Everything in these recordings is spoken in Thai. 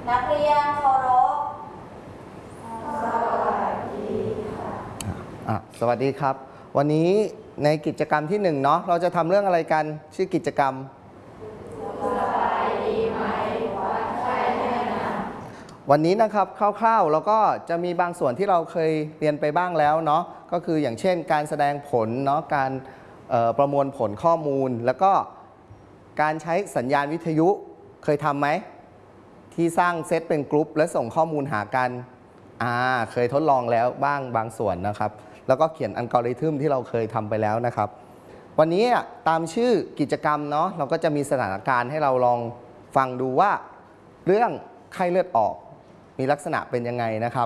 นักเรียนเคารพสวัสดีค่ะสวัสดีครับวันนี้ในกิจกรรมที่1เนาะเราจะทำเรื่องอะไรกันชื่อกิจกรรมสบายดีไหมวัดไข้แนะนำวันนี้นะครับคร่าวๆแล้วก็จะมีบางส่วนที่เราเคยเรียนไปบ้างแล้วเนาะก็คืออย่างเช่นการแสดงผลเนาะการประมวลผลข้อมูลแล้วก็การใช้สัญญาณวิทยุเคยทำไหมที่สร้างเซตเป็นกรุ๊ปและส่งข้อมูลหากันเคยทดลองแล้วบ้างบางส่วนนะครับแล้วก็เขียนอัลกอริทึมที่เราเคยทำไปแล้วนะครับวันนี้ตามชื่อกิจกรรมเนาะเราก็จะมีสถานการณ์ให้เราลองฟังดูว่าเรื่องไข้เลือดออกมีลักษณะเป็นยังไงนะครับ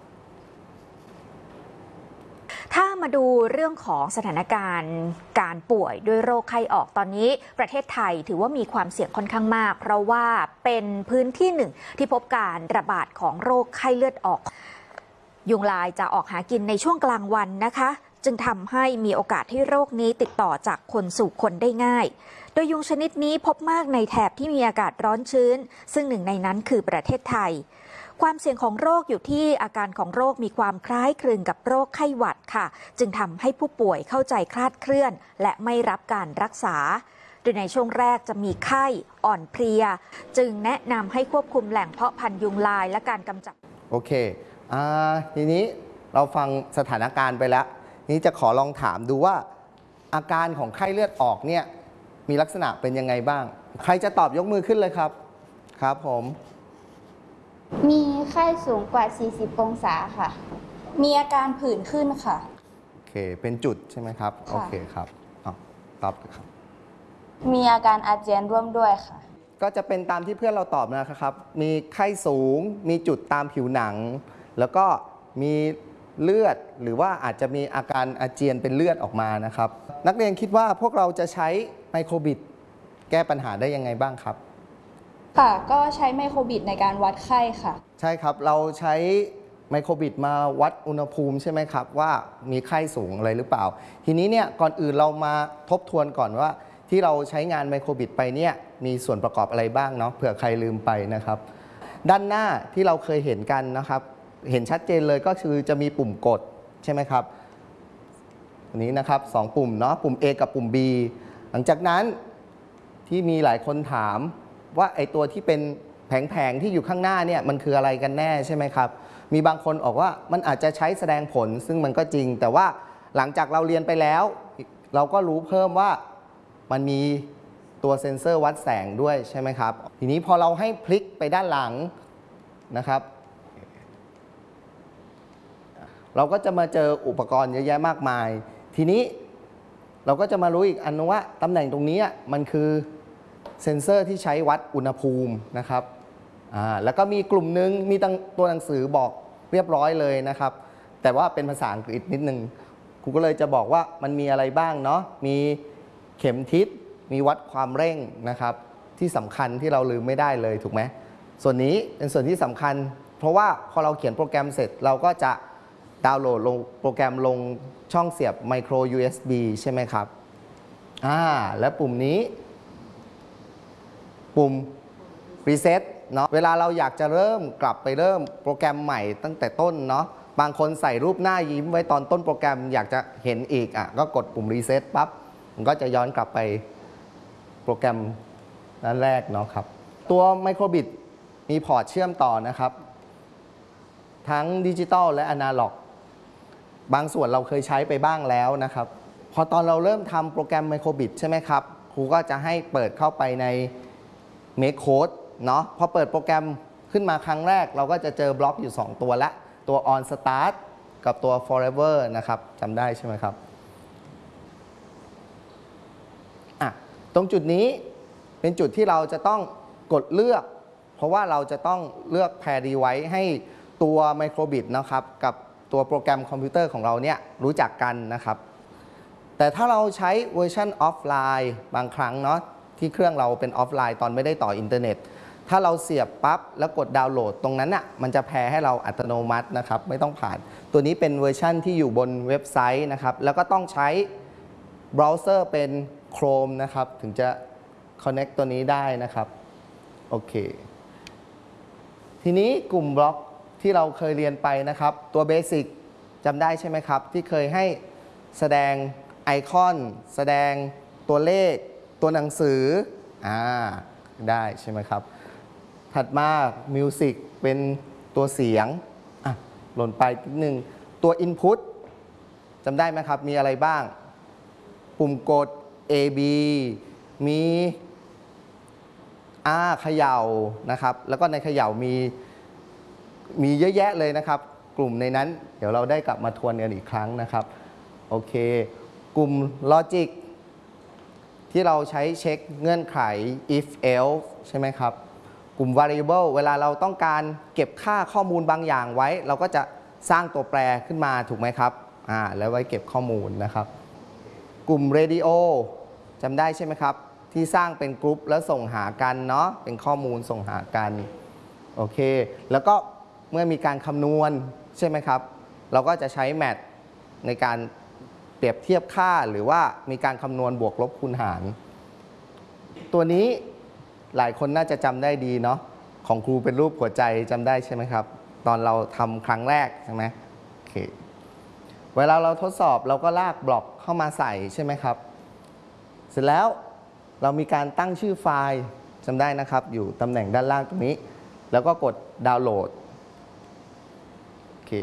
ถ้ามาดูเรื่องของสถานการณ์การป่วยด้วยโรคไข้ออกตอนนี้ประเทศไทยถือว่ามีความเสี่ยงค่อนข้างมากเพราะว่าเป็นพื้นที่หนึ่งที่พบการระบาดของโรคไข้เลือดออกยุงลายจะออกหากินในช่วงกลางวันนะคะจึงทำให้มีโอกาสที่โรคนี้ติดต่อจากคนสู่คนได้ง่ายโดยยุงชนิดนี้พบมากในแถบที่มีอากาศร้อนชื้นซึ่งหนึ่งในนั้นคือประเทศไทยความเสี่ยงของโรคอยู่ที่อาการของโรคมีความคล้ายคลึงกับโรคไข้หวัดค่ะจึงทำให้ผู้ป่วยเข้าใจคลาดเคลื่อนและไม่รับการรักษาโดยในช่วงแรกจะมีไข้อ่อนเพลียจึงแนะนำให้ควบคุมแหล่งเพาะพันธุ์ยุงลายและการกำจัดโอเคทีนี้เราฟังสถานการณ์ไปแล้วนี้จะขอลองถามดูว่าอาการของไข้เลือดออกเนี่ยมีลักษณะเป็นยังไงบ้างใครจะตอบยกมือขึ้นเลยครับครับผมมีไข้สูงกว่า40องศาค่ะมีอาการผื่นขึ้นค่ะโอเคเป็นจุดใช่ไหมครับโอเคครับตอบครับมีอาการอาเจียนร่วมด้วยค่ะก็จะเป็นตามที่เพื่อนเราตอบนะครับมีไข้สูงมีจุดตามผิวหนังแล้วก็มีเลือดหรือว่าอาจจะมีอาการอาเจียนเป็นเลือดออกมานะครับนักเรียนคิดว่าพวกเราจะใช้ไมโครบิดแก้ปัญหาได้ยังไงบ้างครับค่ะก็ใช้ไมโครบิดในการวัดไข้ค่ะใช่ครับเราใช้ไมโครบิดมาวัดอุณหภูมิใช่ไหมครับว่ามีไข้สูงอะไรหรือเปล่าทีนี้เนี่ยก่อนอื่นเรามาทบทวนก่อนว่าที่เราใช้งานไมโครบิดไปเนี่ยมีส่วนประกอบอะไรบ้างเนาะเผื่อใครลืมไปนะครับด้านหน้าที่เราเคยเห็นกันนะครับเห็นชัดเจนเลยก็คือจะมีปุ่มกดใช่ไหมครับอันนี้นะครับ2ปุ่มเนาะปุ่ม A กับปุ่ม B หลังจากนั้นที่มีหลายคนถามว่าไอตัวที่เป็นแผงๆที่อยู่ข้างหน้าเนี่ยมันคืออะไรกันแน่ใช่ไหมครับมีบางคนบอกว่ามันอาจจะใช้แสดงผลซึ่งมันก็จริงแต่ว่าหลังจากเราเรียนไปแล้วเราก็รู้เพิ่มว่ามันมีตัวเซ็นเซอร์วัดแสงด้วยใช่ไหมครับทีนี้พอเราให้พลิกไปด้านหลังนะครับเราก็จะมาเจออุปกรณ์เยอะแยะมากมายทีนี้เราก็จะมารู้อีกอันนึงว่าตำแหน่งตรงนี้มันคือเซ็นเซอร์ที่ใช้วัดอุณหภูมินะครับแล้วก็มีกลุ่มนึงมีตัวหนังสือบอกเรียบร้อยเลยนะครับแต่ว่าเป็นภาษาอังกฤษนิดนึงครูก็เลยจะบอกว่ามันมีอะไรบ้างเนาะมีเข็มทิศมีวัดความเร่งนะครับที่สำคัญที่เราลืมไม่ได้เลยถูกไหมส่วนนี้เป็นส่วนที่สำคัญเพราะว่าพอเราเขียนโปรแกรมเสร็จเราก็จะดาวน์โหลดลงโปรแกรมลงช่องเสียบ micro USB ใช่ไหมครับและปุ่มนี้ปุ่ม reset เนาะเวลาเราอยากจะกลับไปเริ่มโปรแกรมใหม่ตั้งแต่ต้นเนาะบางคนใส่รูปหน้ายิ้มไว้ตอนต้นโปรแกรมอยากจะเห็นอีกก็กดปุ่ม reset ปั๊บมันก็จะย้อนกลับไปโปรแกรมนั้นแรกเนาะครับตัวไมโครบิดมีพอร์ตเชื่อมต่อนะครับทั้งดิจิตอลและอนาล็อกบางส่วนเราเคยใช้ไปบ้างแล้วนะครับพอตอนเราเริ่มทำโปรแกรมไมโครบิดใช่ไหมครับครูก็จะให้เปิดเข้าไปใน Make Code เนาะพอเปิดโปรแกรมขึ้นมาครั้งแรกเราก็จะเจอบล็อกอยู่2ตัวละตัว on start กับตัว forever นะครับจำได้ใช่ไหมครับตรงจุดนี้เป็นจุดที่เราจะต้องกดเลือกเพราะว่าเราจะต้องเลือก pair device ให้ตัวไมโครบิดนะครับกับตัวโปรแกรมคอมพิวเตอร์ของเราเนี่ยรู้จักกันนะครับแต่ถ้าเราใช้เวอร์ชันออฟไลน์บางครั้งเนาะที่เครื่องเราเป็นออฟไลน์ตอนไม่ได้ต่ออินเทอร์เน็ตถ้าเราเสียบปั๊บแล้วกดดาวน์โหลดตรงนั้นน่ะมันจะแพร์ให้เราอัตโนมัตินะครับไม่ต้องผ่านตัวนี้เป็นเวอร์ชันที่อยู่บนเว็บไซต์นะครับแล้วก็ต้องใช้เบราว์เซอร์เป็น Chrome นะครับถึงจะ connect ตัวนี้ได้นะครับโอเคทีนี้กลุ่มบล็อกที่เราเคยเรียนไปนะครับ ตัวเบสิกจำได้ใช่ไหมครับ ที่เคยให้แสดงไอคอนแสดงตัวเลขตัวหนังสือได้ใช่ไหมครับ ถัดมามิวสิกเป็นตัวเสียงหล่นไปนิดนึงตัว Input จำได้ไหมครับมีอะไรบ้าง ปุ่มกด A B มีเขย่านะครับแล้วก็ในเขย่ามีเยอะแยะเลยนะครับกลุ่มในนั้นเดี๋ยวเราได้กลับมาทวนกันอีกครั้งนะครับโอเคกลุ่ม Logic ที่เราใช้เช็คเงื่อนไข if else ใช่ไหมครับกลุ่ม variable เวลาเราต้องการเก็บค่าข้อมูลบางอย่างไว้เราก็จะสร้างตัวแปรขึ้นมาถูกไหมครับแล้วไว้เก็บข้อมูลนะครับกลุ่ม radio จำได้ใช่ไหมครับที่สร้างเป็นกรุ๊ปแล้วส่งหากันเนาะเป็นข้อมูลส่งหากันโอเคแล้วก็เมื่อมีการคำนวณใช่ไหมครับเราก็จะใช้ math ในการเปรียบเทียบค่าหรือว่ามีการคำนวณบวกลบคูณหารตัวนี้หลายคนน่าจะจำได้ดีเนาะของครูเป็นรูปหัวใจจำได้ใช่ไหมครับตอนเราทำครั้งแรกใช่ไหมโอเคเวลาเราทดสอบเราก็ลากบล็อกเข้ามาใส่ใช่ไหมครับเสร็จแล้วเรามีการตั้งชื่อไฟล์จำได้นะครับอยู่ตำแหน่งด้านล่างตรงนี้แล้วก็กดดาวน์โหลดโอเค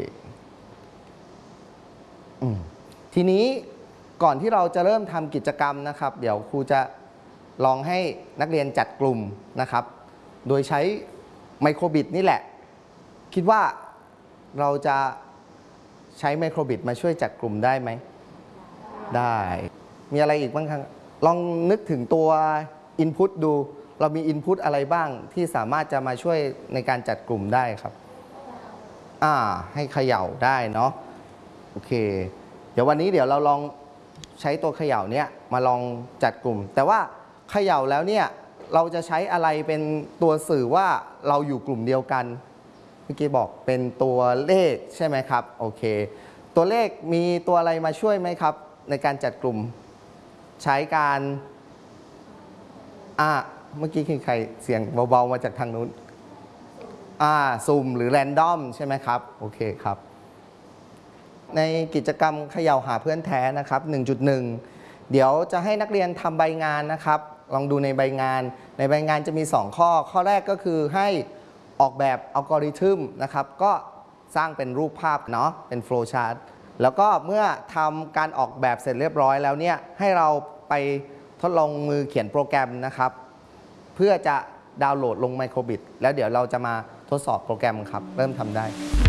ทีนี้ก่อนที่เราจะเริ่มทำกิจกรรมนะครับเดี๋ยวครูจะลองให้นักเรียนจัดกลุ่มนะครับโดยใช้ไมโครบิตนี่แหละคิดว่าเราจะใช้ไมโครบิตมาช่วยจัดกลุ่มได้ไหมได้มีอะไรอีกบ้างครับลองนึกถึงตัว Input ดูเรามี Input อะไรบ้างที่สามารถจะมาช่วยในการจัดกลุ่มได้ครับให้เขย่าได้เนาะโอเคเดี๋ยววันนี้เราลองใช้ตัวเขย่าเนี้ยมาลองจัดกลุ่มแต่ว่าเขย่าแล้วเนี่ยเราจะใช้อะไรเป็นตัวสื่อว่าเราอยู่กลุ่มเดียวกันเมื่อกี้บอกเป็นตัวเลขใช่ไหมครับโอเคตัวเลขมีตัวอะไรมาช่วยไหมครับในการจัดกลุ่มใช้การเมื่อกี้ใครเสียงเบาๆมาจากทางนู้นสุ่มหรือแรนดอมใช่ไหมครับโอเคครับในกิจกรรมเขย่าหาเพื่อนแท้นะครับ 1.1 เดี๋ยวจะให้นักเรียนทำใบงานนะครับลองดูในใบงานจะมี2ข้อแรกก็คือให้ออกแบบอัลกอริทึมนะครับก็สร้างเป็นรูปภาพเนาะเป็นโฟลว์ชาร์ตแล้วก็เมื่อทำการออกแบบเสร็จเรียบร้อยแล้วเนี่ยให้เราไปทดลองมือเขียนโปรแกรมนะครับเพื่อจะดาวน์โหลดลงไมโครบิตแล้วเดี๋ยวเราจะมาทดสอบโปรแกรมครับเริ่มทำได้